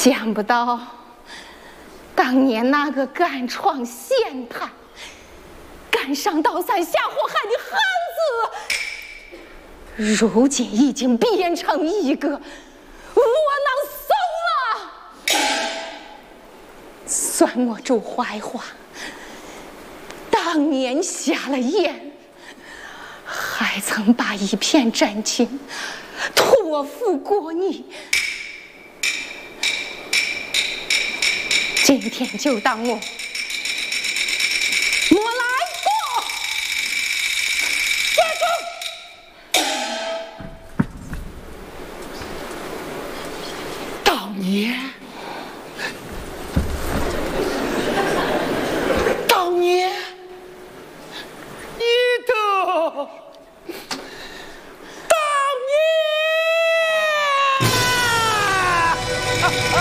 想不到，当年那个敢闯险滩、敢上刀山下火海的汉子，如今已经变成一个窝囊怂了。算我主坏话，当年瞎了眼，还曾把一片真情托付过你。今天就当我莫来过。 当年你的当年